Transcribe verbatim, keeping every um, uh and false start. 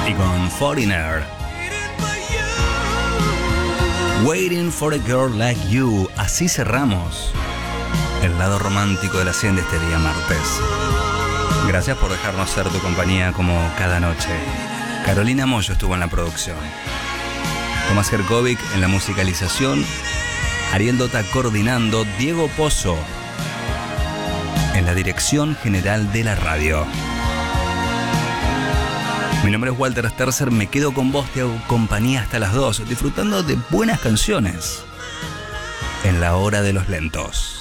y con Foreigner. Waiting for a Girl Like You. Así cerramos el lado romántico de la cien de este día martes. Gracias por dejarnos ser tu compañía como cada noche. Carolina Moyo estuvo en la producción. Tomás Jerkovic en la musicalización. Ariel Dota coordinando. Diego Pozo en la dirección general de la radio. Mi nombre es Walter Sterzer, me quedo con vos, te hago compañía hasta las dos, disfrutando de buenas canciones en la hora de los lentos.